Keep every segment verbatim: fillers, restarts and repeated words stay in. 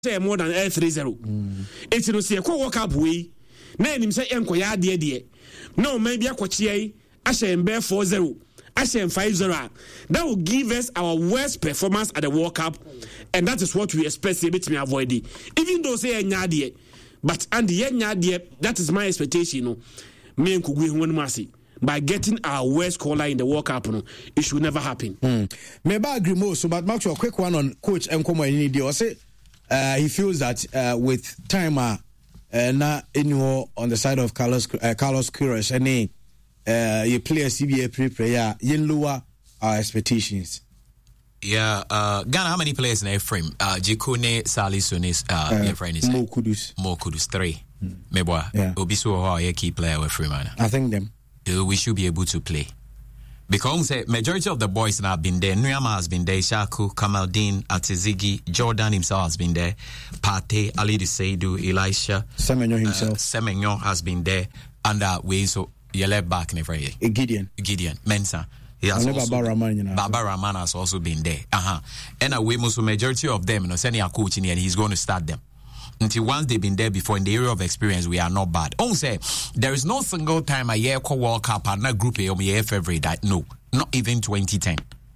say more than three zero. It's no say ko World Cup we. Na enim say enko ya de de. No maybe akwachi I say mbe four zero. I say five zero. That will give us our worst performance at the World Cup, and that is what we expect to be avoid it. Even though say enya de, but and the enya de, that is my expectation. No, me and Kugu one mercy. By getting our worst caller in the World Cup, no, it should never happen. Mm. Maybe I agree more. So, but Max, a quick one on Coach Nkomo Inidi. Say uh, he feels that uh, with time, uh, now anymore on the side of Carlos uh, Carlos Queiroz, any uh, you play a C B A pre-player, you lower our expectations. Yeah, uh, Ghana, how many players in their frame? Uh, Jikune, Salisu, uh, uh, your friend is Mo Kudus. Mo Kudus, three. Mm. Maybe yeah. Obisu or a key player with free man. I think them. We should be able to play. Because the majority of the boys now have been there. Nuyama has been there, Shaku, Kamaldeen, Atizigi, Jordan himself has been there, Pate, Ali Seidu, Elisha, Semenyo himself. Uh, Semenyo has been there, and uh, we so you left back in every year. Gideon. Gideon, Mensa. He has also Baba Rahman, you know. Baba Rahman has also been there. Uh-huh. And uh, we most majority of them, you know, sending a coach in here, and he's going to start them. Until once they've been there before in the area of experience, we are not bad. On say there is no single time a year called World Cup and not group A or year February that no, not even twenty ten.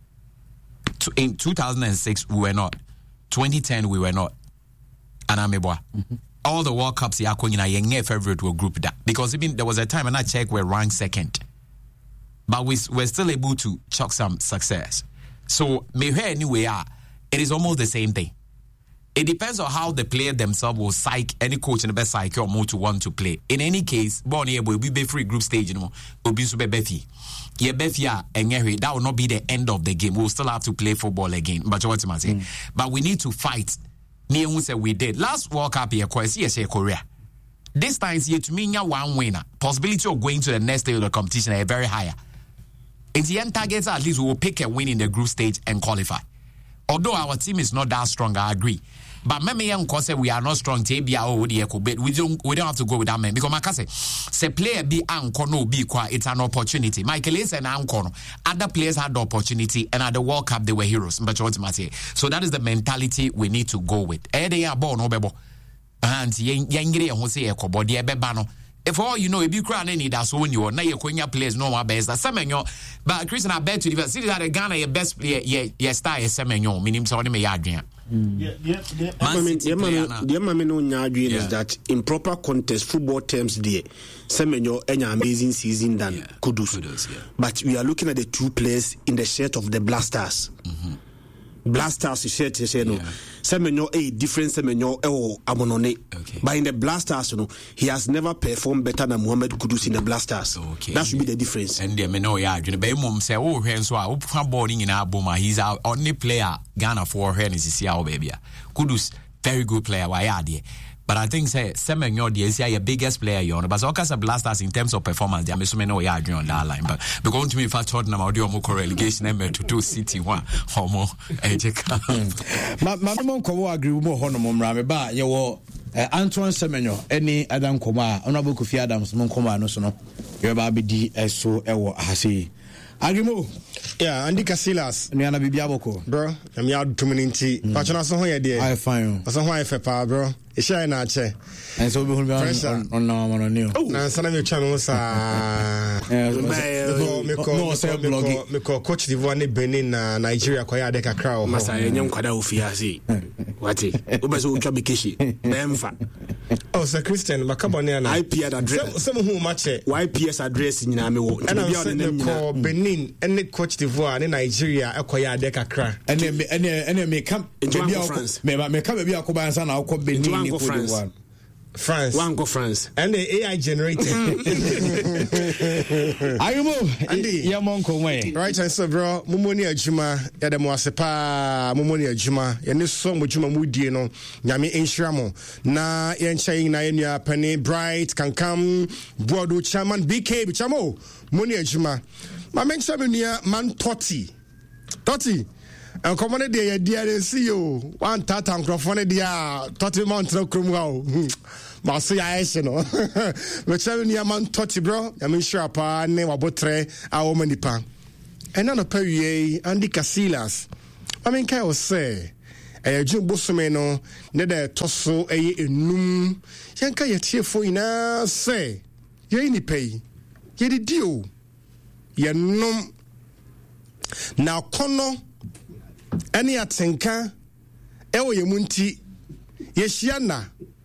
In two thousand six we were not. twenty ten we were not. And I'm mm-hmm. all the World Cups here in a year February to a group that because even there was a time and I checked we're ranked second, but we we're still able to chalk some success. So maybe anyway, it is almost the same thing. It depends on how the player themselves will psych any coach in the best psyche or more to want to play. In any case, Bonnie will be free group stage, you know, will be super beefy. Yeah, beefy, and that will not be the end of the game. We'll still have to play football again. But what I'm saying, mm. but we need to fight. Near who said we did last World Cup here, yes, Korea. This time, here to me, one winner. Possibility of going to the next stage of the competition are very higher. It's the end targets, at least we will pick a win in the group stage and qualify. Although our team is not that strong, I agree. But maybe young say we are not strong. We don't we don't have to go with that man because my say say player be anchor no be qua it's an opportunity. Michael is an anchor. Other players had the opportunity and at the World Cup they were heroes. But what I say, so that is the mentality we need to go with. Eh, they are born no bebo. And yen yengre who say eko body ebe no. If all you know, if you cry any that's when you are now you're going players no more best. That's Semenyo. But Christian, I bet to the see that Ghana your best player, yeah, yeah, star is Semenyo. Meaning so me Adrian. Yeah, yeah, yeah. The man no Adrian is that in proper context, football terms, there Semenyo an amazing season than yeah. Kudus. Kudus yeah. But we are looking at the two players in the shirt of the Blasters. Mm-hmm. Blasters shirt, you say no. Semenyo a different Semenyo oh Amonone. Okay. But in the Blasters, you know, he has never performed better than Mohamed Kudus in the Blasters. Okay. That should be the difference. And the Meno yeah, you know, mom say oh so I hope boarding in our boma. He's our only player Ghana for her is see our baby. Kudus very good player. Why are there? But I think say Semenyo the is your biggest player you know. But so as a Blasters in terms of performance, they are so many yeah on that line. But because to me if I thought na audio more relegation number to two city one or more. Ma ma mo ko agree mo ho no mo mra me ba ye wo Antoine Semenyo any Adam Koma Honorable Kofi Adams mo Koma no so no ye ba be di eso e wo ahase Agrimo yeah Andy Casillas ni ana bibia boko bro am ya dominanti patchana so ho ye de I fine so ho I fe pa bro e shine na che and so be on on na mo no na sana me twa me sa me ko me ko coach d'Ivoire ne Benin na Nigeria ko ya de kakra o masa enyem kwada ofiase wati obeso utwa bekeshi memfa oh Sir Christian makabone na I P address some who match Y P S address nyina me wo and ko Benin and coach d'Ivoire ne Nigeria ekoya de kakra and and and me come me me come be akoba ansa na akọ Benin ni France France one go France and the A I generated Ayumo Andy ya monko way right and so bro mumoni adwuma ya dem wasepa mumoni adwuma ya ne so modwuma mudie no nyame enhira mo na ye nchai na yenua pani bright kankam bodo chairman B K bichamo muni adwuma ma mencha menua man thirty thirty and come on the dear see you one tata microphone dia thirty months no krum how ma so ya ese no me tell me man thirty bro I mean sure pa ne wabotre a wo manipa and na pa wie Andy Casillas I mean kai o say ɛyɛ June bosome no ne da ɛtɔ so ɛyɛ enum yɛnka yɛtiefo nyinaa sɛ yɛyi nipa yi yɛdidi o yɛnom na akɔnɔ ɛne atenka ɛwɔ yɛn mu nti yɛhyia na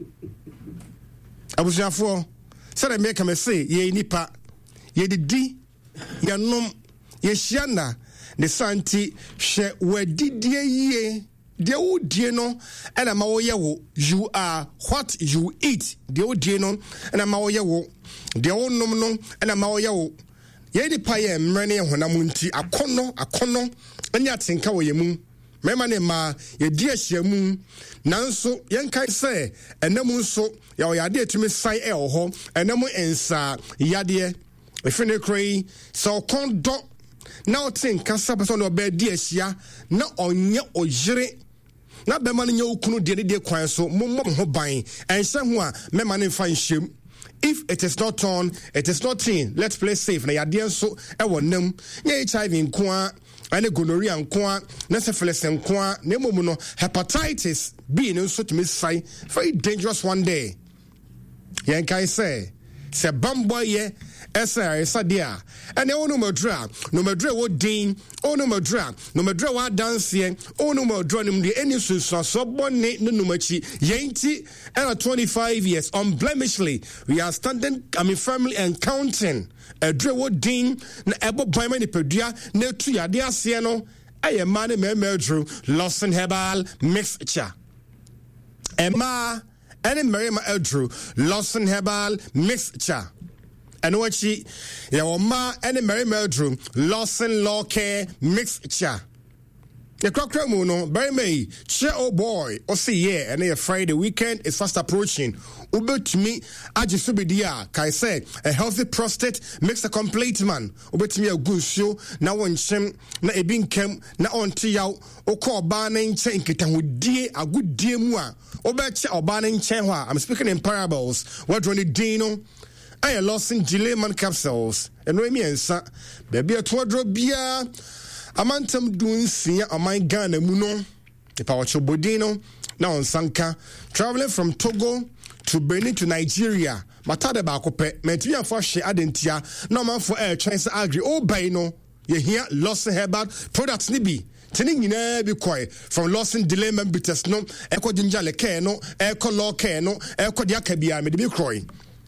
abusuafoɔ sɛdeɛ mɛka mɛ se yɛyi nipa yɛdidi yɛnom yɛhyia na ne santi hwɛ wɔadidie yie deɛ wodie no ɛna ma wɔyɛ wo you are what you eat deɛ wodie no ɛna ma wɔyɛ wo deɛ wonom no ɛna ma wɔyɛ wo yɛn nipa yɛ mmerɛ ne honam nti akɔnɔ akɔnɔ ɛne atenka wɔ yɛn mu mmarima ne mmaa yɛdi ahyia mu nanso yɛnkae sɛ ɛnam nso yɛwɔ yadeɛ tumi san ɛwɔ hɔ ɛnam nsa yadeɛ ɛfiri ne kora yi sɛ ɔkɔn dɔ na ɔte nkasa pɛ sɛ ɔne ɔbɛɛ di ahyia na ɔnyɛ ɔyere na bɛma no nyɛ wo kunu deɛ ne deɛ kwan so mommɔ mo ho ban ɛnhyɛ ho a mɛma ne mfa nhyɛm. If it is not on, it is not in. Let's play safe. Na yadeɛ nso ɛwɔ nam nyɛ H I V nkoa ɛne gonorrhea nkoa na syphilis nkoa na mmom no hepatitis B no nso tumi sai very dangerous one day. Yɛnkae sɛ sɛ bambɔ yɛ ɛsɛ ɛsa deɛ a ɛne wo no madura no madura wo din wo no madura no madura wa danseɛ wo no madura no deɛ ɛni sunsuaso bɔne no numachi yɛnti ɛna twenty-five years unblemishedly we are standing I mean firmly and counting ɛdura wo din na ɛbɔ ban ma nipadua na etu yade aseɛ no ɛyɛ mmaa ne mmarima aduru Lawson Herbal Mixture ɛmmaa ɛne mmarima aduru Lawson Herbal Mixture. And what she, your ma and the Mary Meldrum, Lawson Law Care Mixture. The Crocker Muno, Barry May, cheer oh boy, or see yeah, and a Friday weekend is fast approaching. Uber to me, I just be dia, Kai say, a healthy prostate makes a complete man. Uber to me a good show, now on shem, na a being cam, na on tea out, or call barning chain, and with dear a good dear moi, or bet or barning chenwa. I'm speaking in parables. What do you dino? I am Lawson Gileman capsules. And Remy and Sa, baby a twadro bia. A man tam doing see a my gun and muno. The power bodino. Now on Sanka. Traveling from Togo to Benin to Nigeria. Matada bakope. Mentia for she adentia. No man for air chance agri. Oh, Baino. You hear Lawson Herbal products nibi. Tini nyina bi koi from Lawson Gileman bitters no. Eko dinjale ke no. Eko law ke no. Eko diakabia me de bi koi.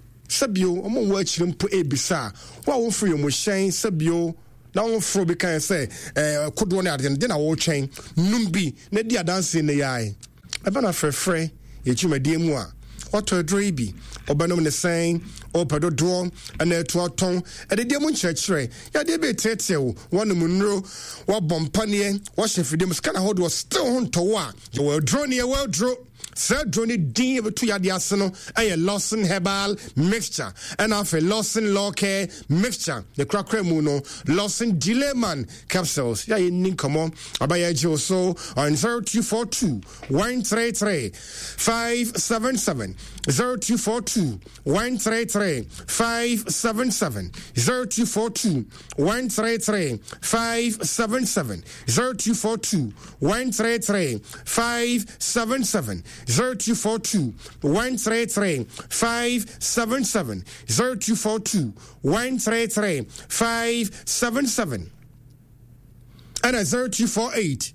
Sabio, I'm watching put a bizarre. What will free you shine, Sabio? Now, for because say, eh, could one out and then I will chain. Numbi, Nedia dancing the eye. I've been a free free, yet you may dear moi. What to a draby, or Benham the saying, or Pedro Door, and a two tongue, and the demon church tray. Ya de be tetio, one Munro, what Bompanier, washing for them, scan hold was still on to what. You were drawn near well draw. Sir Johnny Dean to Yadiasano, a Lawson Herbal Mixture, and after Lawson Law Care Mixture, the Cracker Muno, Lawson Gileman capsules. Ya in come on, Abaya Joso on zero two four two one three three five seven seven zero two four two one three three five seven seven zero two four two one three three five seven seven zero two four two one three three five seven seven zero two four two one three three five seven seven zero two four two one three three five seven seven and a zero two four eight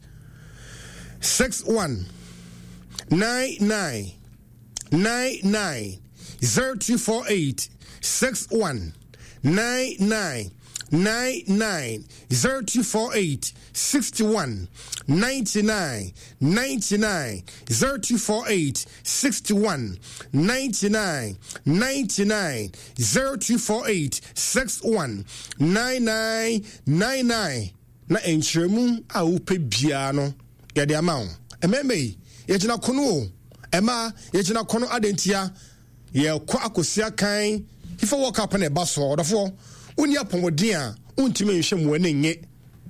six one nine nine nine nine zero two four eight six one nine nine nine nine zero two four eight sixty one ninety nine ninety nine zero two four eight sixty one ninety nine ninety nine zero two four eight six one nine nine nine nine na enchiremu a upe bia no yade ama wo ememe yegina kono ema yegina kono adentia ye kwa akosia kan if I walk up on a bus or the uni apomodin a untimi nhwe mu ani nye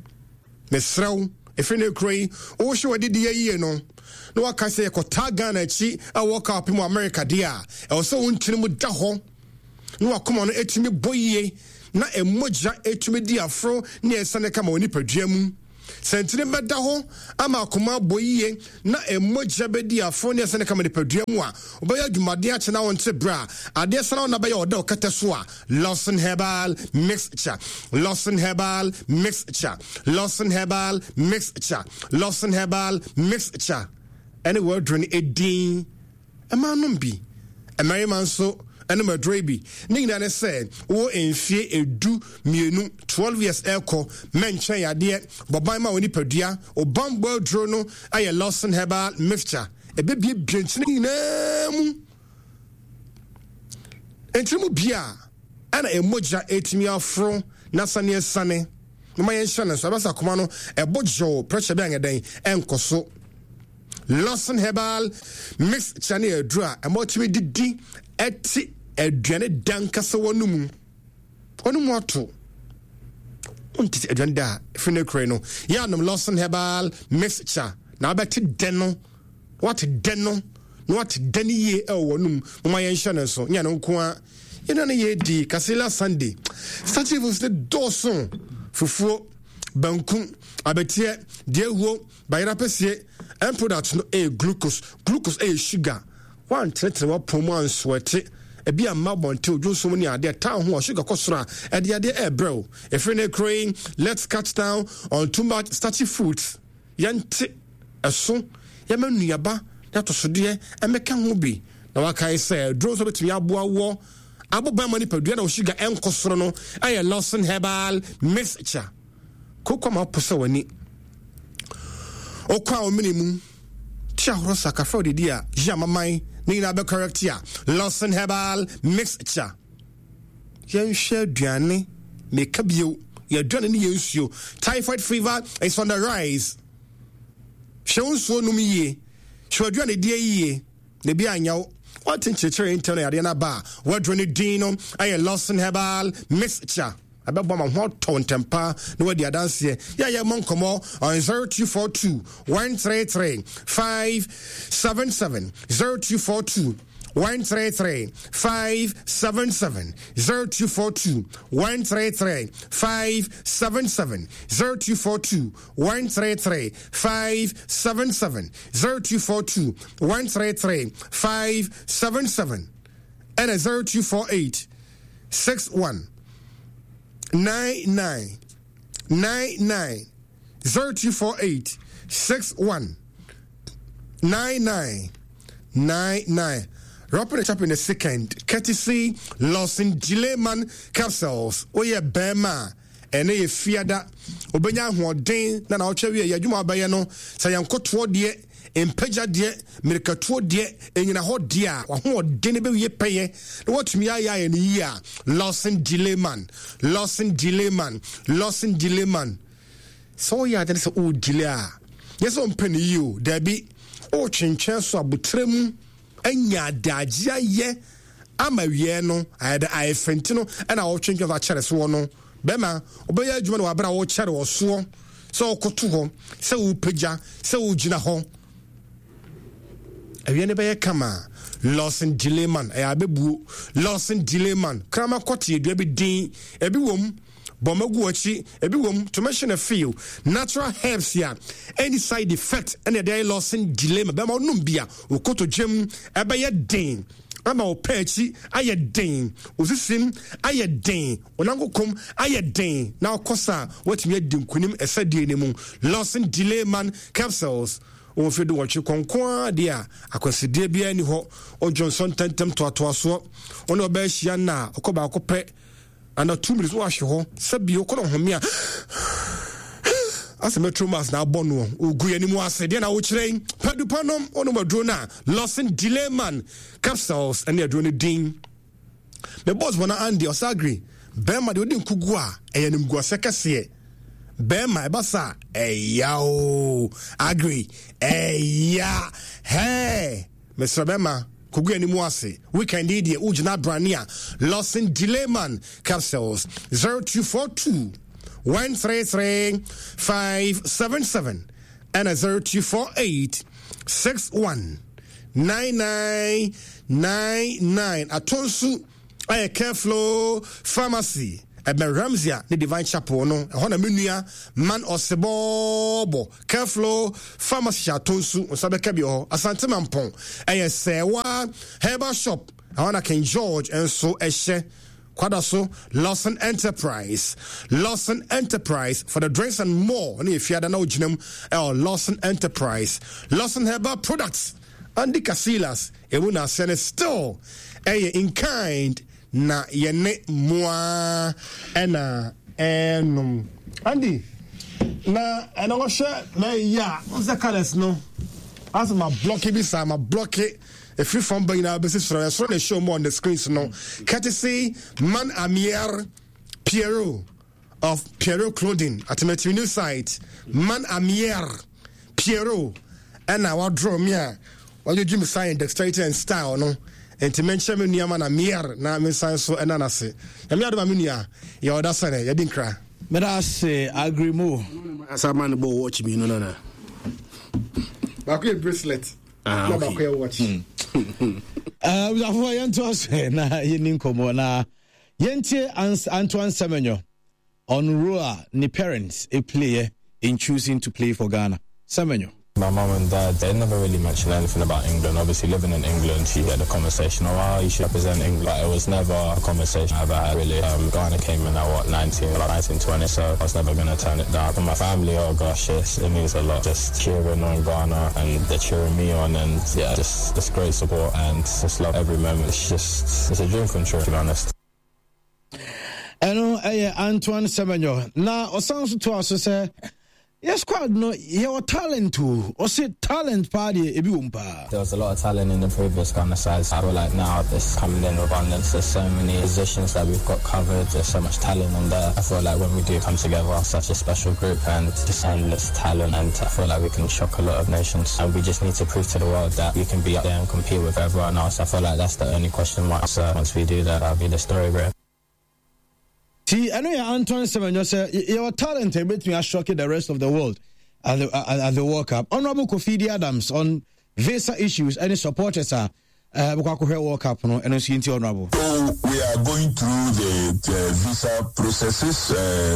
mesrew efene kroi o hwe wadi de ye no no waka se ekota Ghana chi a walk up in America dia e o so untini mu da ho no akoma no etimi boyie na emoja etimi di afro ne esane kama oni padua mu sentine bɛda ho ama akoma boyie na emogya bɛdi afo ne sɛ ne kama nipadua mu a obɛyɛ adwumade akye na wonte bra adeɛ sana na bɛyɛ ɔda ɔkata so a Lawson Herbal Mixture Lawson Herbal Mixture Lawson Herbal Mixture Lawson Herbal Mixture ɛne wɔdro ne edin ɛma nom bi ɛmarima nso ɛne madro bi ne nyina ne sɛ wo emfie edu mienu twelve years ɛkɔ menkyɛn yadeɛ bɔban ma woni padua obam wɔdro no ayɛ Lawson Herbal Mixture ɛbɛbie bienkyene nyinaa mu entrimu bia ana emogya etimi afro na sane sane ma yɛnhyɛ no so abasa koma no ɛbɔgyo pressure bi angɛdan ɛnkoso Lawson Herbal Mixture ne adura ɛmɔtimi didi ɛti aduane dankasa wɔnum wɔnum ato onti aduane da fine kure no yanom Lawson Herbal Mixture na abɛte den no what den no no what den ye ɛwɔnum ma yɛnhyɛ no so nya no nko a yɛna ne yɛ di kasela Sunday stativus de dawson fufuo banku abetie dehuo bayra pesie and product no a glucose glucose a sugar one tretre wa pomo an swete e bia mabonte ojo so ni ade ta ho sugar kosora e de ade e bro e free ne crane let's cut down on too much starchy fruits yente eso yema nuaba na to so de e meka ho bi na wakai say dro so betumi aboa wo aboba mani padua na sugar enkosoro no aye Lawson Herbal Mixture kokwa ma posa wani okwa o minimum tia horosa ka fa odidi a jamamai ni na be correct ya Lawson Herbal Mixture yen hwe aduane me kabio ye aduane ni yensuo typhoid fever is on the rise hwe num yie hwe aduane die yie ne bi anyawo what in church internet ade na ba wadro ne dino aye Lawson Herbal Mixture abeba ma ho ton tempa no wadi adanse ya ya monkomo on zero two four two one three three five seven seven zero two four two one three three five seven seven zero two four two one three three five seven seven zero two four two one three three five seven seven zero two four two one three three five seven seven and a zero two four eight six one nine nine nine nine zero two four eight six one nine nine nine nine. Rapping it up in a second. Courtesy Lawson Dileman capsules. Oh yeah, Bema. And a fiada. Obenya Huadin. Nana Ochewi, Yajuma Bayano. Sayanko Twodie. Impeja die, Mirkatuo die, and in a hot dear, or who didn't ye pay. What me I in a year. Lawson Dileman. Lawson Dileman. Lawson Dileman. So yeah, that is a old delay. Yes, on penny you, there be. Oh, chinchas abutrem. Enya dajia ye ama wie no ayda ayfentino and I change of a chere so no bema obeya adwuma no abra wo chere wo so so okoto ho se wo pagya se wo gina ho awie ne be kama Lawson Dileman e abebuo Lawson Dileman krama kote edu bi din ebi wom bomagu achi ebi wom to mention a few natural herbs here any side effect and the Lawson Dileman be ma num bia okoto gem ebeye den ama opechi aye den osisim aye den onankokom aye den na okosa watimi adi nkunim esadie ne mu Lawson Dileman capsules o fedo wachi konkon dia akwasidie bia ni ho o Johnson tentem to atoaso ono obehia na okoba akopɛ and two minutes wash ho sabi okono homia as metromas na bono ugu animu asede na wo kire padupanom ono madro na Lawson Dileman capsules and they drone din me boss bona Andy Osagri bema de odin kugu a eyanim guase kase bema ebasa eyao agree eya hey Mister Bema kugu animu ase weekend idea ujina brania Lawson Dileman capsules zero two four two one three three five seven seven and a zero two four eight six one nine nine nine nine. Atonsu aye Careflow Pharmacy ɛbɛn Ramsey ne Divine Chapel no ɛhɔ na menua man ɔsebɔɔbɔ Careflow Pharmacy atonsu nsabɛka bi hɔ Asante Mampɔn ɛyɛ Sewa Herbal Shop ɛhɔ na King George ɛnso ɛhyɛ kwada so Lawson Enterprise Lawson Enterprise for the drinks and more ne efiada na oginam ɛwɔ Lawson Enterprise Lawson Herbal Products Andy Casillas emu na sene still ɛyɛ in kind na yɛne moa ɛna ɛnum Andy na ɛna wɔhwɛ na ya ɔsɛ colors no as ma block bi sa ma block it if you from buying our business from us, run show more on the screens now. Courtesy Man Amier Pierrot of Pierrot Clothing at my new site. Man Amier Pierrot and our draw me. What you give me sign dexterity and style no. And to mention me Man Amier na me sign so ananase. Yami adu mamunia. Ya oda sane ya din kra. Me da say agree mo. Asa man bo watch me no no no. Ba ko bracelet. Ah, okay. Na ba ko watch. Uh, we have one to us na yenin komo na yentie Antoine Semenyo on Rua ni parents a player in choosing to play for Ghana. Semenyo. My mum and dad, they never really mentioned anything about England. Obviously, living in England, she had a conversation, oh, wow, you should represent England. But it was never a conversation I ever had, really. Um, Ghana came in at, what, nineteen, like nineteen, twenty, so I was never going to turn it down. For my family, oh, gosh, it's, it means a lot. Just cheering on Ghana, and they're cheering me on, and, yeah, just, just great support, and just love every moment. It's just, it's a dream come true, to be honest. Eno, eh, Antoine Semenyo. Na, osansu to us, say, yes, squad no, your talent too. Or say talent party ebi umpa. There was a lot of talent in the previous Ghana sides. I feel like now it's coming in abundance. There's so many positions that we've got covered. There's so much talent in there. I feel like when we do come together, such a special group and just endless talent, and I feel like we can shock a lot of nations. And we just need to prove to the world that we can be up there and compete with everyone else. I feel like that's the only question mark. So once we do that, that'll be the story, bro. See, I know your Antoine Semenyo say your talent a bit me shock the rest of the world at the, at, at the World Cup. Honorable Kofi Adams on visa issues. Any supporters are uh, World Cup no, and honorable. So we are going through the, the visa processes. Uh,